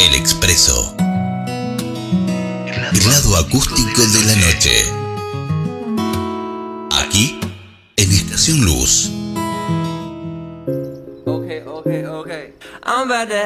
El Expreso. El lado acústico de la noche. Aquí, en Estación Luz. Okay. I'm about to